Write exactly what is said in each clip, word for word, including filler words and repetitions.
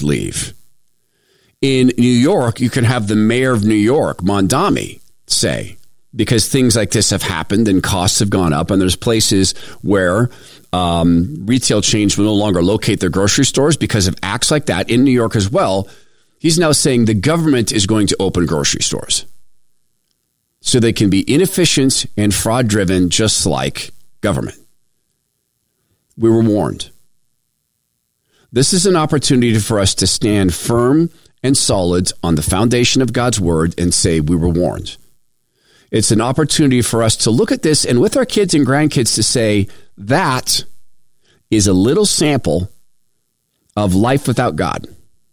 workers leave. In New York, you can have the mayor of New York, Mondami, say, because things like this have happened and costs have gone up, and there's places where um, retail chains will no longer locate their grocery stores because of acts like that. In New York as well, he's now saying the government is going to open grocery stores so they can be inefficient and fraud-driven just like government. We were warned. This is an opportunity for us to stand firm and solid on the foundation of God's word and say we were warned. It's an opportunity for us to look at this and with our kids and grandkids to say that is a little sample of life without God.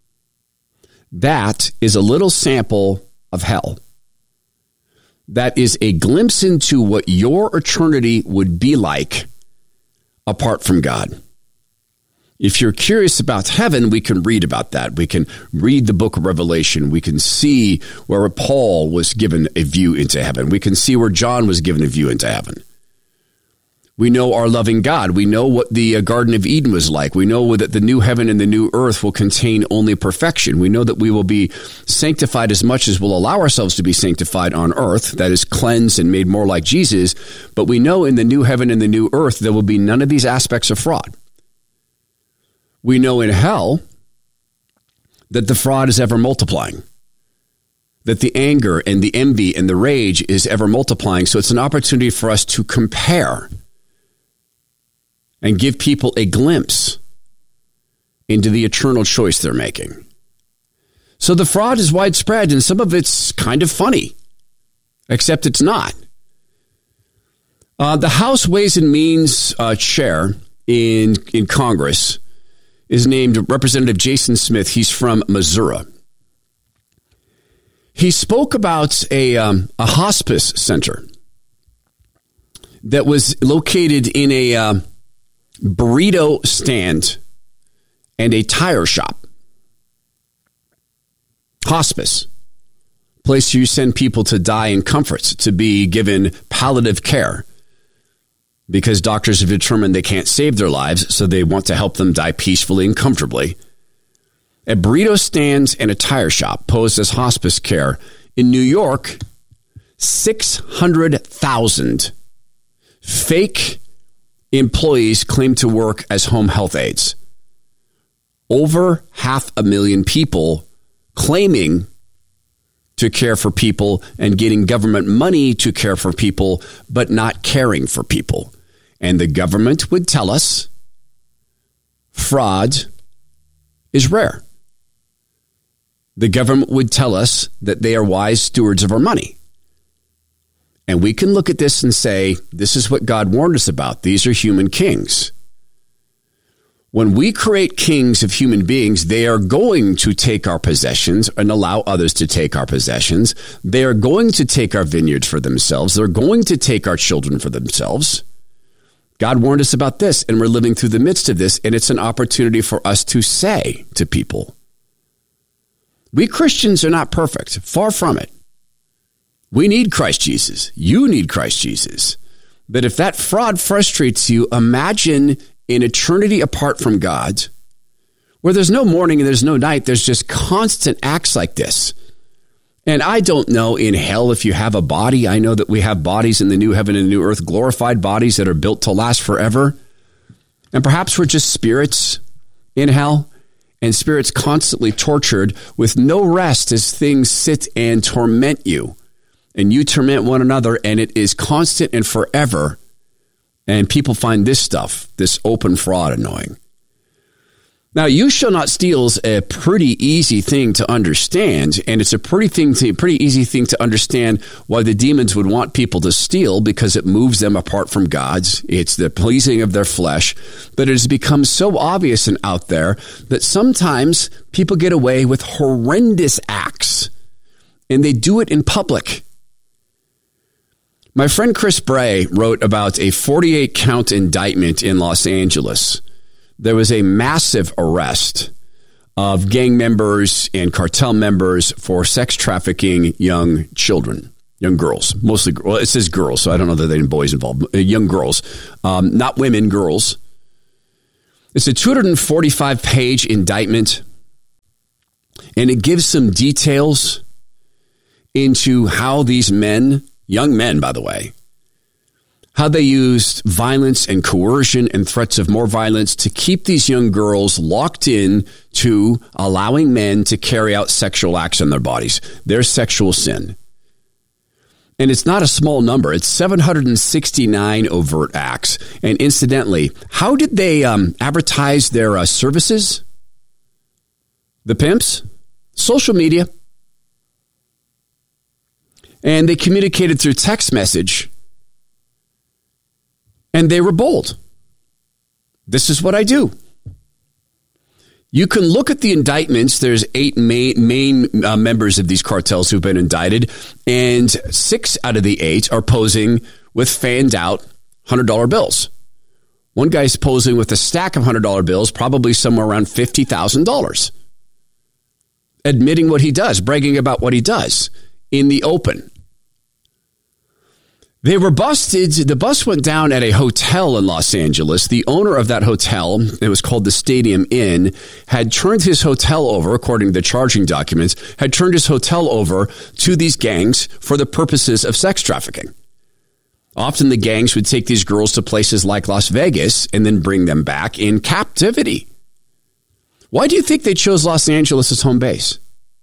That is a little sample of hell. That is a glimpse into what your eternity would be like apart from God. If you're curious about heaven, we can read about that. We can read the book of Revelation. We can see where Paul was given a view into heaven. We can see where John was given a view into heaven. We know our loving God. We know what the Garden of Eden was like. We know that the new heaven and the new earth will contain only perfection. We know that we will be sanctified as much as we'll allow ourselves to be sanctified on earth, that is cleansed and made more like Jesus. But we know in the new heaven and the new earth, there will be none of these aspects of fraud. We know in hell that the fraud is ever multiplying, that the anger and the envy and the rage is ever multiplying. So it's an opportunity for us to compare and give people a glimpse into the eternal choice they're making. So the fraud is widespread, and some of it's kind of funny, except it's not. Uh, the House Ways and Means uh, chair in, in Congress is named Representative Jason Smith. He's from Missouri. He spoke about a, um, a hospice center that was located in a uh, burrito stand and a tire shop. Hospice, place you send people to die in comfort, to be given palliative care, because doctors have determined they can't save their lives, so they want to help them die peacefully and comfortably. A burrito stand and a tire shop posed as hospice care. In New York, six hundred thousand fake employees claim to work as home health aides. Over half a million people claiming to care for people and getting government money to care for people, but not caring for people. And the government would tell us fraud is rare. The government would tell us that they are wise stewards of our money. And we can look at this and say, this is what God warned us about. These are human kings. When we create kings of human beings, they are going to take our possessions and allow others to take our possessions. They are going to take our vineyards for themselves. They're going to take our children for themselves. God warned us about this, and we're living through the midst of this, and it's an opportunity for us to say to people, we Christians are not perfect, far from it. We need Christ Jesus. You need Christ Jesus. But if that fraud frustrates you, imagine an eternity apart from God, where there's no morning and there's no night, there's just constant acts like this. And I don't know in hell if you have a body. I know that we have bodies in the new heaven and the new earth, glorified bodies that are built to last forever. And perhaps we're just spirits in hell, and spirits constantly tortured with no rest as things sit and torment you. And you torment one another, and it is constant and forever. And people find this stuff, this open fraud, annoying. Now, you shall not steal is a pretty easy thing to understand, and it's a pretty thing to, pretty easy thing to understand why the demons would want people to steal, because it moves them apart from God's. It's the pleasing of their flesh. But it has become so obvious and out there that sometimes people get away with horrendous acts, and they do it in public. My friend Chris Bray wrote about a forty-eight count indictment in Los Angeles. There was a massive arrest of gang members and cartel members for sex trafficking young children, young girls, mostly, well, it says girls, so I don't know that there are any boys involved, young girls, um, not women, girls. It's a two hundred forty-five page indictment. And it gives some details into how these men, young men, by the way, how they used violence and coercion and threats of more violence to keep these young girls locked in to allowing men to carry out sexual acts on their bodies, their sexual sin. And it's not a small number. It's seven hundred sixty-nine overt acts. And incidentally, how did they um, advertise their uh, services? The pimps? Social media. And they communicated through text message. And they were bold. This is what I do. You can look at the indictments. There's eight main, main uh, members of these cartels who've been indicted, and six out of the eight are posing with fanned out one hundred dollar bills. One guy's posing with a stack of one hundred dollar bills, probably somewhere around fifty thousand dollars, admitting what he does, bragging about what he does in the open. They were busted. The bus went down at a hotel in Los Angeles. The owner of that hotel, it was called the Stadium Inn, had turned his hotel over, according to the charging documents, had turned his hotel over to these gangs for the purposes of sex trafficking. Often the gangs would take these girls to places like Las Vegas and then bring them back in captivity. Why do you think they chose Los Angeles as home base?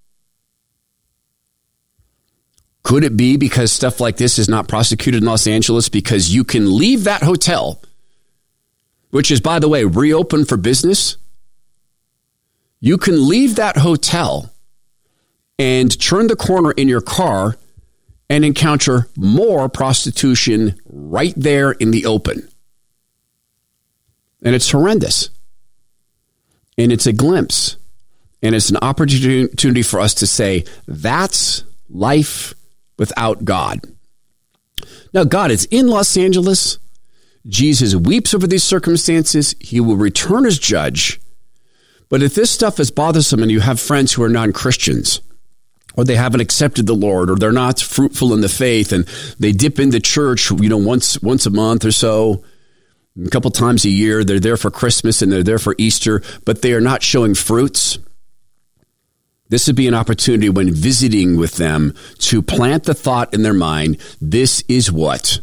Could it be because stuff like this is not prosecuted in Los Angeles because you can leave that hotel, which is, by the way, reopened for business? You can leave that hotel and turn the corner in your car and encounter more prostitution right there in the open. And it's horrendous. And it's a glimpse. And it's an opportunity for us to say, that's life without God. Now, God is in Los Angeles. Jesus weeps over these circumstances. He will return as judge. But if this stuff is bothersome and you have friends who are non-Christians, or they haven't accepted the Lord, or they're not fruitful in the faith, and they dip into church, you know, once once a month or so, a couple times a year, they're there for Christmas and they're there for Easter, but they are not showing fruits, this would be an opportunity when visiting with them to plant the thought in their mind, this is what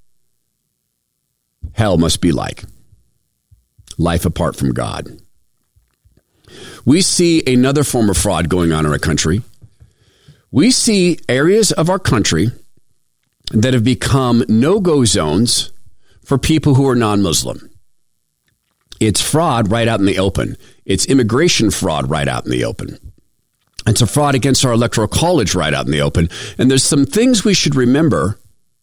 hell must be like. Life apart from God. We see another form of fraud going on in our country. We see areas of our country that have become no-go zones for people who are non-Muslim. It's fraud right out in the open. It's immigration fraud right out in the open. It's a fraud against our electoral college right out in the open. And there's some things we should remember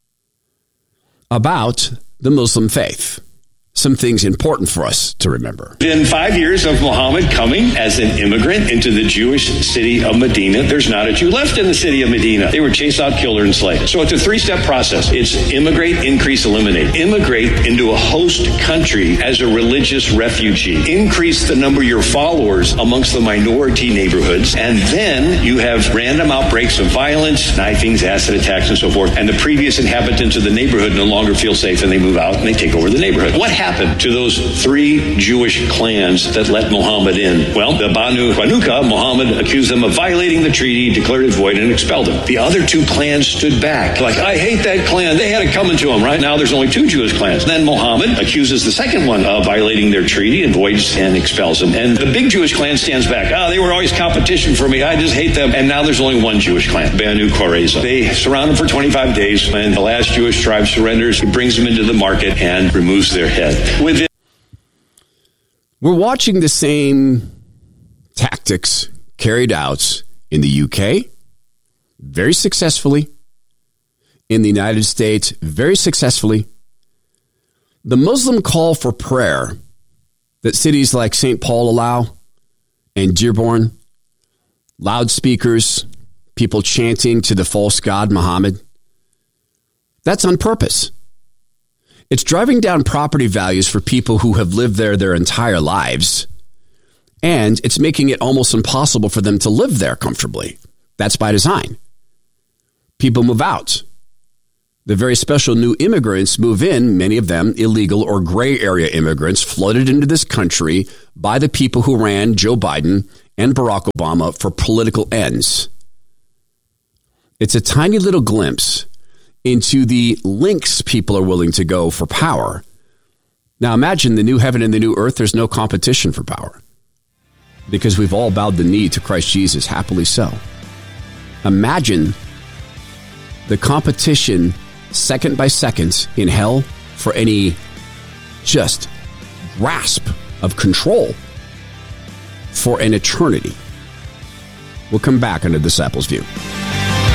about the Muslim faith. Some things important for us to remember. In five years of Muhammad coming as an immigrant into the Jewish city of Medina, there's not a Jew left in the city of Medina. They were chased out, killed, or enslaved. So it's a three-step process. It's immigrate, increase, eliminate. Immigrate into a host country as a religious refugee. Increase the number of your followers amongst the minority neighborhoods. And then you have random outbreaks of violence, knifings, acid attacks, and so forth. And the previous inhabitants of the neighborhood no longer feel safe, and they move out and they take over the neighborhood. What happened to those three Jewish clans that let Muhammad in? Well, the Banu Qanuqa, Muhammad accused them of violating the treaty, declared it void, and expelled them. The other two clans stood back. Like, I hate that clan. They had it coming to them. Right now, there's only two Jewish clans. Then Muhammad accuses the second one of violating their treaty and voids and expels them. And the big Jewish clan stands back. Ah, oh, they were always competition for me. I just hate them. And now there's only one Jewish clan, Banu Qurayza. They surround them for twenty-five days. And the last Jewish tribe surrenders. He brings them into the market and removes their head. With We're watching the same tactics carried out in the U K, very successfully, in the United States, very successfully. The Muslim call for prayer that cities like Saint Paul allow and Dearborn, loudspeakers, people chanting to the false god Muhammad, that's on purpose. It's driving down property values for people who have lived there their entire lives, and it's making it almost impossible for them to live there comfortably. That's by design. People move out. The very special new immigrants move in, many of them illegal or gray area immigrants flooded into this country by the people who ran Joe Biden and Barack Obama for political ends. It's a tiny little glimpse into the lengths people are willing to go for power. Now imagine the new heaven and the new earth, there's no competition for power because we've all bowed the knee to Christ Jesus, happily so. Imagine the competition second by second in hell for any just grasp of control for an eternity. We'll come back on the Disciples' View.